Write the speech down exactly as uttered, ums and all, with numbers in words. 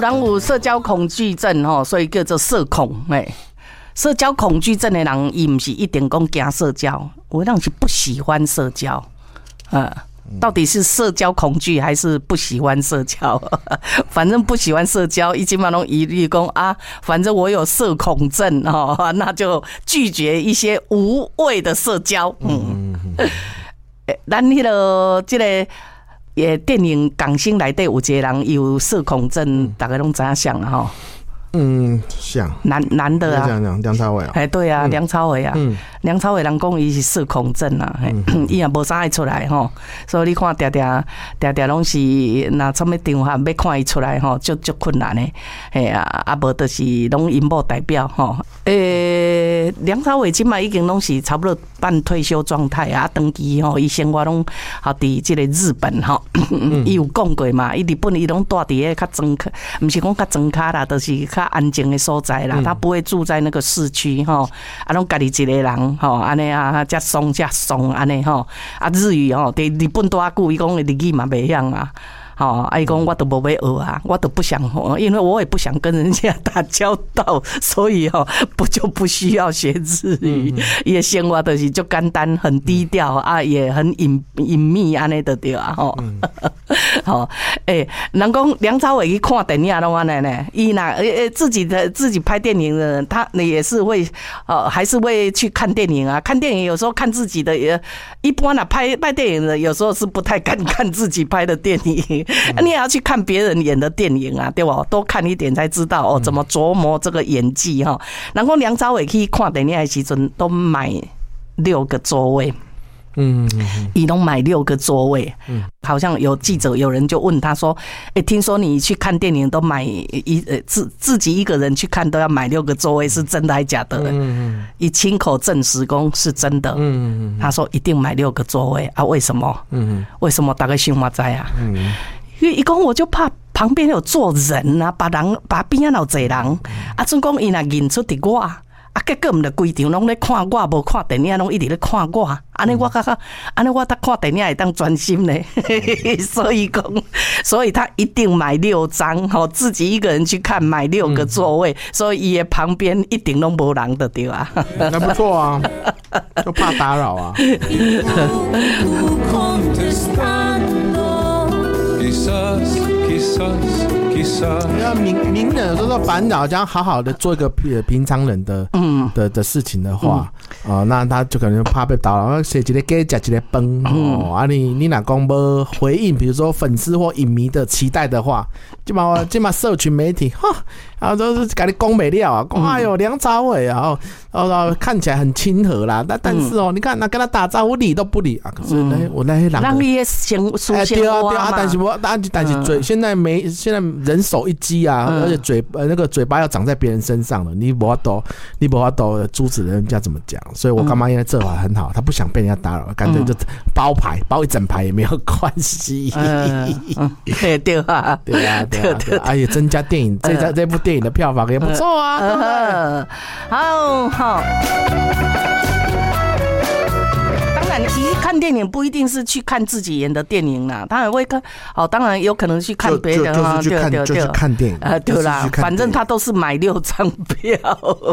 人有社交恐惧症吼，所以叫做社恐哎。社交恐惧症的人，伊不是一定讲惊社交，有人是不喜欢社交，嗯。到底是社交恐惧还是不喜欢社交？反正不喜欢社交，一基本上一律讲啊，反正我有社恐症哦，那就拒绝一些无谓的社交。嗯，咱迄个这个也电影港星内底有一个人有社恐症，大家拢知影像哈。 嗯，像男男的啊， 这样讲梁朝伟啊， 哎，对啊，梁朝伟啊，嗯、梁朝伟人讲伊是社恐症啊，伊也无啥爱出来吼，所以你看常常常常拢是那什么场合要看伊出来吼，就就困难的，嘿啊，啊无就是拢荧幕代表吼，诶、欸，梁朝伟今嘛已经拢是差不多半退休状态啊，长期吼，伊生活拢好伫这个日本吼，伊有讲过嘛，伊日本伊拢住伫个较庄卡，毋是讲较庄卡啦，就是较安静的所在啦，他不会住在那个市区吼，啊，拢家己一个人吼，安尼啊，遮松遮松安尼吼，啊日语吼，伫日本多久，伊讲日语嘛袂晓啊。好，啊，伊讲我都无要学啊，我都不想，因为我也不想跟人家打交道，所以哦，不就不需要学日语。伊、嗯、的生活就是就简单，很低调、嗯、啊，也很隐隐秘安尼就对啊，吼。好，诶，人讲梁朝伟去看电影拢安尼呢，伊那诶自己的自己拍电影的人，他也是会呃，还是会去看电影啊。看电影有时候看自己的，也一般啊拍拍电影的，有时候是不太敢看自己拍的电影。你也要去看别人演的电影啊，对吧？多看一点才知道哦，怎么琢磨这个演技哈。然后梁朝伟去看电影的时阵，都买六个座位。嗯，伊拢买六个座位，嗯，好像有记者有人就问他说：“哎、欸，听说你去看电影都买一呃自自己一个人去看都要买六个座位，是真的还是假的？”嗯，伊亲口证实讲是真的。嗯，他说一定买六个座位啊？为什么？嗯，为什么？大概想嘛知啊？嗯，因为伊讲我就怕旁边有坐人啊，把人把边仔有坐人，啊，总讲伊若认出伫我。啊，结果毋着规场拢咧看我，无看电影，拢一直咧看我。安尼我感觉，安尼我得看电影会当专心咧。所以讲，所以他一定买六张，吼，自己一个人去看，买六个座位，嗯、所以伊的旁边一定拢无人的对啊。 那不错啊，就怕打扰啊。要名名人有时候烦恼，这样好好的做一个平常人的嗯的的事情的话，嗯呃、那他就可能怕被打扰。写一个给讲一个崩哦，啊你你哪讲无回应，比如说粉丝或影迷的期待的话，就把就把社群媒体哈，然后都是给你讲没了啊，讲哎呦梁朝伟啊，然后看起来很亲和啦，但但是哦，你看那跟他打招呼理都不理啊，可是那我那些人，让你也先出现对啊对啊，但是我但但是嘴现在没现在人手一机啊，而且嘴呃那个嘴巴要长在别人身上了，你不要抖，你不要抖，阻止人家怎么讲？所以我干妈现在这话很好，他不想被人家打扰，干脆就包牌包一整排也没有关系。 对对啊， 对啊对啊对啊，而且增加电影这这部电影的票房也不错啊，对不对？ 好好。你看电影不一定是去看自己演的电影啦，当然会看哦，当然有可能去看别人啊， 对对对，就是看电影， 呃，对啦，反正他都是买六张票。